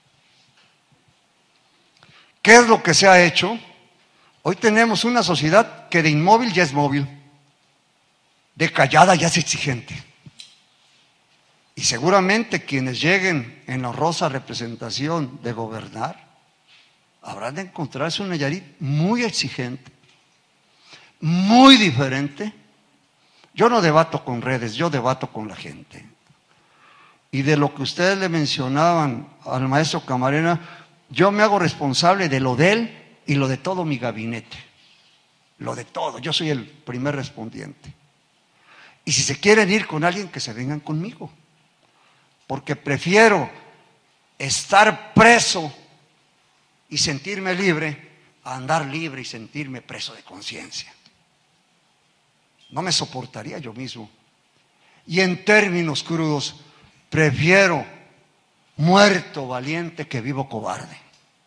¿Qué es lo que se ha hecho? Hoy tenemos una sociedad que de inmóvil ya es móvil, de callada ya es exigente. Y seguramente quienes lleguen en la honrosa representación de gobernar habrán de encontrarse un Nayarit muy exigente, muy diferente. Yo no debato con redes, yo debato con la gente. Y de lo que ustedes le mencionaban al maestro Camarena, yo me hago responsable de lo de él y lo de todo mi gabinete. Lo de todo, yo soy el primer respondiente. Y si se quieren ir con alguien, que se vengan conmigo. Porque prefiero estar preso y sentirme libre a andar libre y sentirme preso de conciencia. No me soportaría yo mismo. Y en términos crudos, prefiero muerto valiente que vivo cobarde.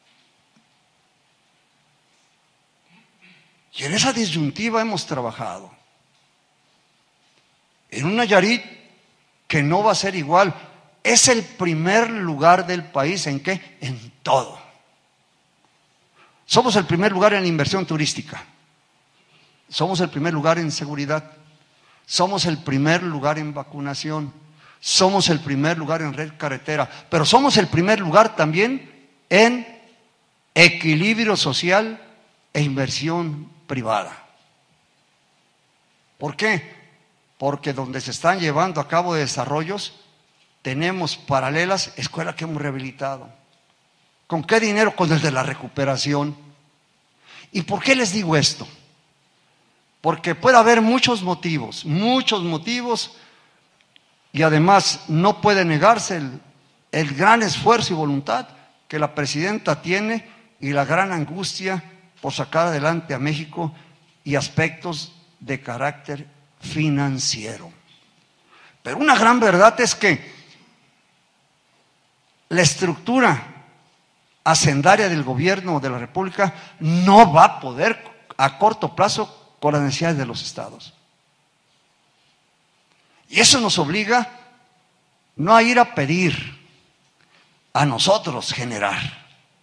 Y en esa disyuntiva hemos trabajado. En un Nayarit que no va a ser igual. Es el primer lugar del país. ¿En qué? En todo. Somos el primer lugar en la inversión turística. Somos el primer lugar en seguridad. Somos el primer lugar en vacunación. Somos el primer lugar en red carretera. Pero somos el primer lugar también en equilibrio social e inversión privada. ¿Por qué? Porque donde se están llevando a cabo desarrollos, tenemos paralelas escuelas que hemos rehabilitado. ¿Con qué dinero? Con el de la recuperación. ¿Y por qué les digo esto? Porque puede haber muchos motivos, muchos motivos, y además no puede negarse el, el gran esfuerzo y voluntad que la presidenta tiene y la gran angustia por sacar adelante a México y aspectos de carácter financiero. Pero una gran verdad es que la estructura hacendaria del gobierno de la República no va a poder a corto plazo con las necesidades de los estados. Y eso nos obliga no a ir a pedir, a nosotros generar.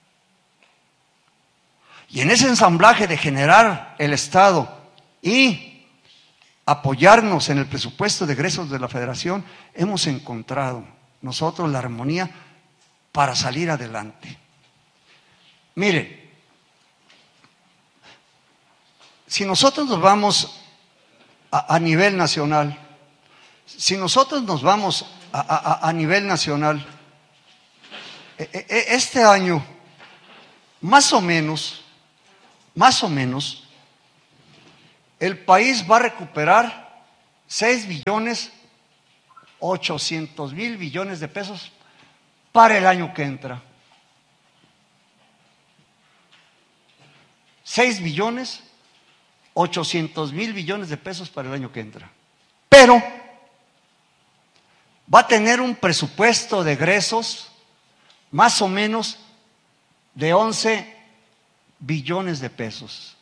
Y en ese ensamblaje de generar el Estado y apoyarnos en el presupuesto de egresos de la Federación, hemos encontrado nosotros la armonía para salir adelante. Mire, si nosotros nos vamos a, a nivel nacional, si nosotros nos vamos a, a, a nivel nacional, este año, más o menos, más o menos, el país va a recuperar seis billones ochocientos mil billones de pesos para el año que entra. seis billones ochocientos mil billones de pesos para el año que entra. Pero va a tener un presupuesto de egresos más o menos de once billones de pesos.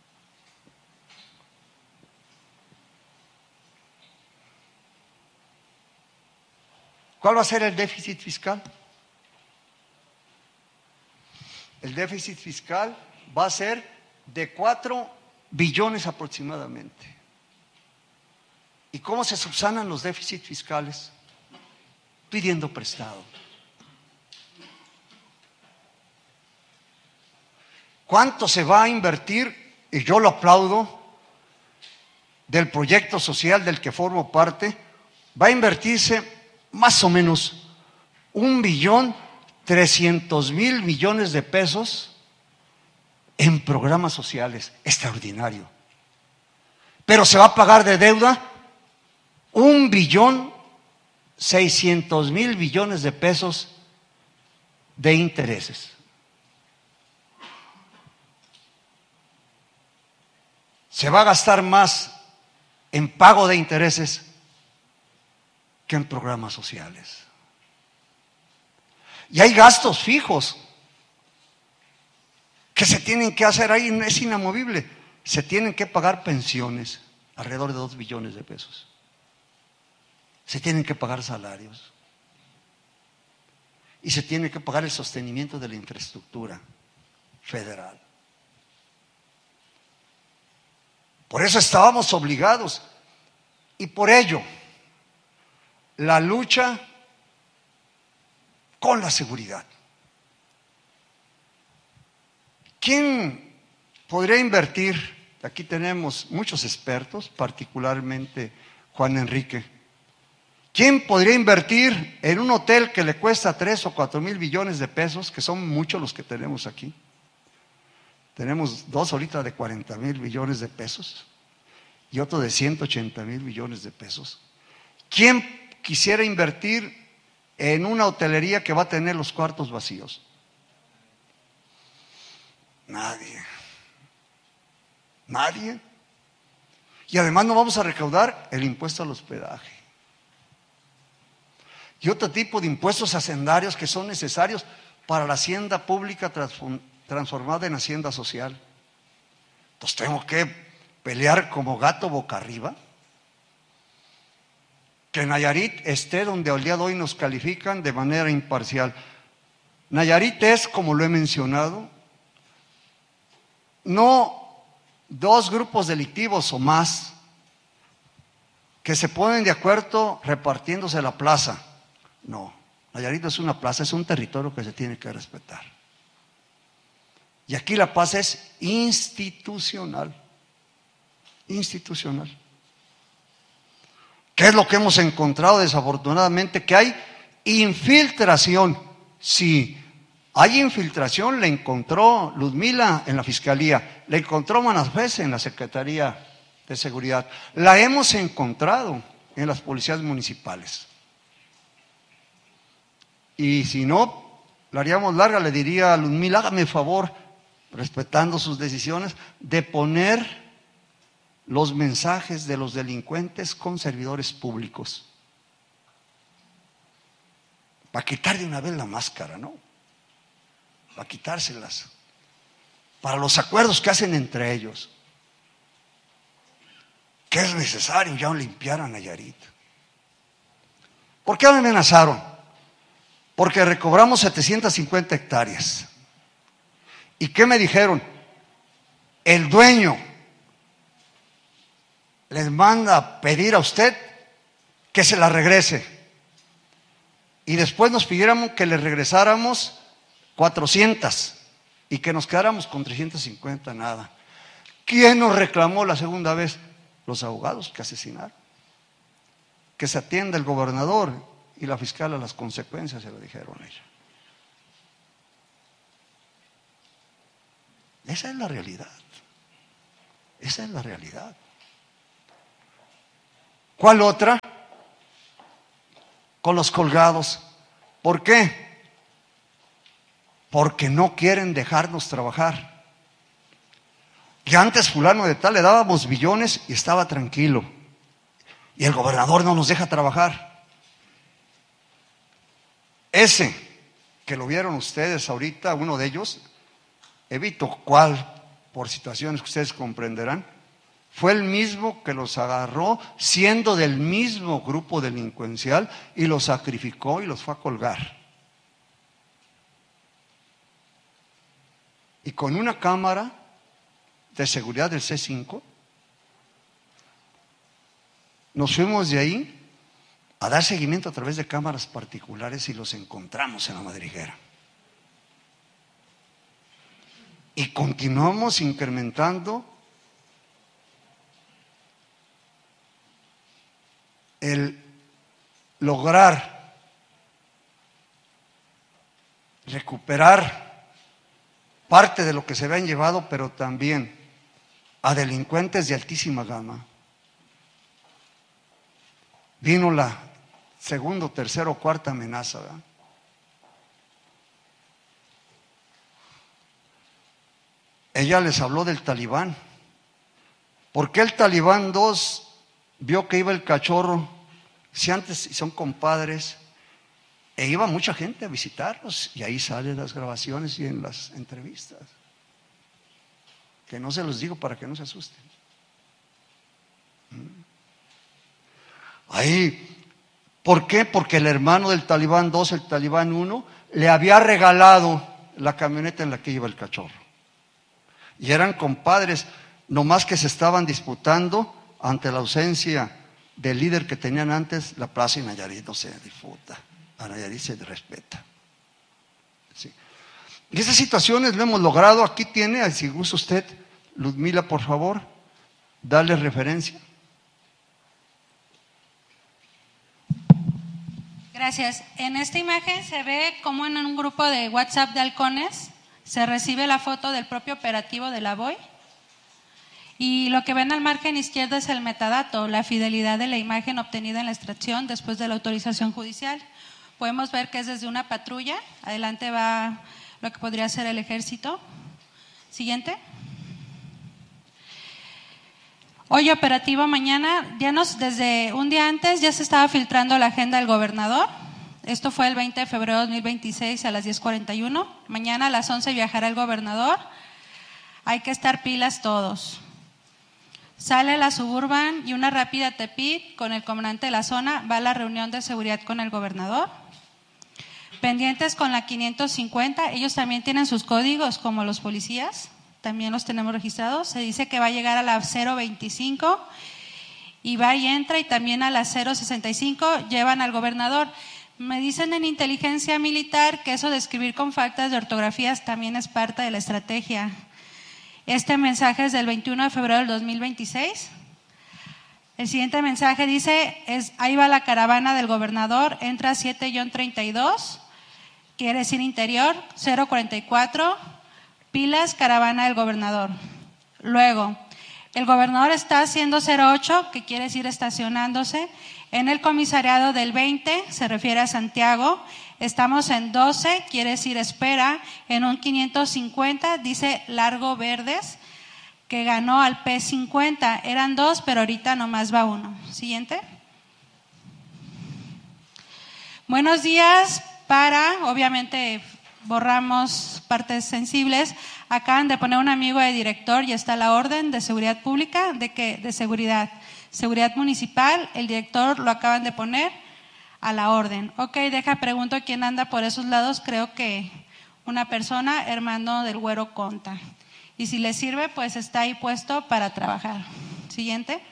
¿Cuál va a ser el déficit fiscal? El déficit fiscal va a ser de cuatro billones aproximadamente. ¿Y cómo se subsanan los déficits fiscales? Pidiendo prestado. ¿Cuánto se va a invertir? Y yo lo aplaudo, del proyecto social del que formo parte. Va a invertirse más o menos un billón trescientos mil millones de pesos en programas sociales. Extraordinario. Pero se va a pagar de deuda un billón seiscientos mil millones de pesos de intereses. Se va a gastar más en pago de intereses que en programas sociales. Y hay gastos fijos que se tienen que hacer ahí, es inamovible. Se tienen que pagar pensiones, alrededor de dos billones de pesos. Se tienen que pagar salarios. Y se tiene que pagar el sostenimiento de la infraestructura federal. Por eso estábamos obligados. Y por ello, la lucha con la seguridad. ¿Quién podría invertir? Aquí tenemos muchos expertos, particularmente Juan Enrique. ¿Quién podría invertir en un hotel que le cuesta tres o cuatro mil billones de pesos, que son muchos los que tenemos aquí? Tenemos dos ahorita de cuarenta mil billones de pesos y otro de ciento ochenta mil billones de pesos. ¿Quién quisiera invertir en una hotelería que va a tener los cuartos vacíos? Nadie. Nadie. Y además no vamos a recaudar el impuesto al hospedaje. Y otro tipo de impuestos hacendarios que son necesarios para la hacienda pública transformada en hacienda social. Entonces tengo que pelear como gato boca arriba. Que Nayarit esté donde al día de hoy nos califican de manera imparcial. Nayarit es, como lo he mencionado, no dos grupos delictivos o más que se ponen de acuerdo repartiéndose la plaza. No, Nayarit es una plaza, es un territorio que se tiene que respetar. Y aquí la paz es institucional. Institucional. ¿Qué es lo que hemos encontrado desafortunadamente? Que hay infiltración. Sí, hay infiltración, la encontró Ludmila en la Fiscalía, la encontró Manafés en la Secretaría de Seguridad, la hemos encontrado en las policías municipales. Y si no, la haríamos larga, le diría a Ludmila, hágame el favor, respetando sus decisiones, de poner los mensajes de los delincuentes con servidores públicos. Para quitar de una vez la máscara, ¿no? Para quitárselas. Para los acuerdos que hacen entre ellos. Que es necesario ya limpiar a Nayarit. ¿Por qué me amenazaron? Porque recobramos setecientas cincuenta hectáreas. ¿Y qué me dijeron? El dueño les manda a pedir a usted que se la regrese. Y después nos pidieron que le regresáramos cuatrocientas y que nos quedáramos con trescientas cincuenta, nada. ¿Quién nos reclamó la segunda vez? Los abogados que asesinaron. Que se atienda el gobernador y la fiscal a las consecuencias, se lo dijeron a ella. Esa es la realidad. Esa es la realidad. ¿Cuál otra? Con los colgados. ¿Por qué? Porque no quieren dejarnos trabajar. Que antes fulano de tal le dábamos billones y estaba tranquilo. Y el gobernador no nos deja trabajar. Ese que lo vieron ustedes ahorita, uno de ellos, evito cuál, por situaciones que ustedes comprenderán, fue el mismo que los agarró siendo del mismo grupo delincuencial y los sacrificó y los fue a colgar. Y con una cámara de seguridad del C cinco, nos fuimos de ahí a dar seguimiento a través de cámaras particulares y los encontramos en la madriguera. Y continuamos incrementando el lograr recuperar parte de lo que se habían llevado, pero también a delincuentes de altísima gama. Vino la segunda, tercera o cuarta amenaza, ¿verdad? Ella les habló del Talibán. ¿Por qué el Talibán dos vio que iba el cachorro? Si antes son compadres, e iba mucha gente a visitarlos, y ahí salen las grabaciones y en las entrevistas. Que no se los digo para que no se asusten. Ahí, ¿por qué? Porque el hermano del Talibán dos, el Talibán uno, le había regalado la camioneta en la que iba el cachorro. Y eran compadres, nomás que se estaban disputando ante la ausencia del líder que tenían antes. La plaza y Nayarit no se disputa, a Nayarit se respeta. Sí. Y esas situaciones lo hemos logrado. Aquí tiene, si gusta usted, Ludmila, por favor, darle referencia. Gracias. En esta imagen se ve como en un grupo de WhatsApp de halcones se recibe la foto del propio operativo de la B O I, y lo que ven al margen izquierdo es el metadato, la fidelidad de la imagen obtenida en la extracción después de la autorización judicial. Podemos ver que es desde una patrulla, adelante va lo que podría ser el ejército. Siguiente. Hoy operativo mañana, ya nos, desde un día antes ya se estaba filtrando la agenda del gobernador. Esto fue el veinte de febrero de dos mil veintiséis a las diez cuarenta y uno. Mañana a las once viajará el gobernador. Hay que estar pilas todos. Sale la Suburban y una rápida Tepit con el comandante de la zona. Va a la reunión de seguridad con el gobernador. Pendientes con la quinientos cincuenta. Ellos también tienen sus códigos como los policías. También los tenemos registrados. Se dice que va a llegar a la cero veinticinco y va y entra, y también a la cero sesenta y cinco llevan al gobernador. Me dicen en inteligencia militar que eso de escribir con faltas de ortografías también es parte de la estrategia. Este mensaje es del veintiuno de febrero del dos mil veintiséis. El siguiente mensaje dice, es, ahí va la caravana del gobernador, entra siete treinta y dos, quiere decir interior, cero cuarenta y cuatro, pilas, caravana del gobernador. Luego, el gobernador está haciendo cero ocho, que quiere decir estacionándose, en el comisariado del veinte, se refiere a Santiago. Estamos en doce, quiere decir espera, en un quinientos cincuenta, dice Largo Verdes, que ganó al P cincuenta. Eran dos, pero ahorita nomás va uno. Siguiente. Buenos días para, obviamente borramos partes sensibles. Acaban de poner un amigo de director y está la orden de seguridad pública, ¿de qué? De seguridad. Seguridad municipal, el director lo acaban de poner a la orden. Ok, deja, pregunto quién anda por esos lados. Creo que una persona, hermano del Güero Conta. Y si le sirve, pues está ahí puesto para trabajar. Siguiente.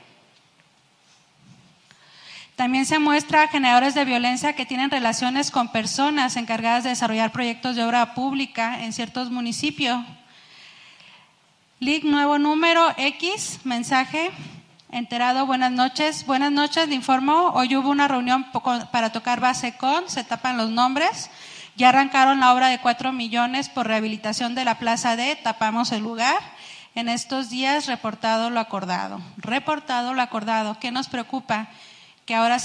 También se muestra generadores de violencia que tienen relaciones con personas encargadas de desarrollar proyectos de obra pública en ciertos municipios. L I C nuevo número X, mensaje. Enterado, buenas noches. Buenas noches, le informo. Hoy hubo una reunión para tocar base con, se tapan los nombres. Ya arrancaron la obra de cuatro millones por rehabilitación de la Plaza D, tapamos el lugar. En estos días reportado lo acordado. Reportado lo acordado. ¿Qué nos preocupa? Que ahora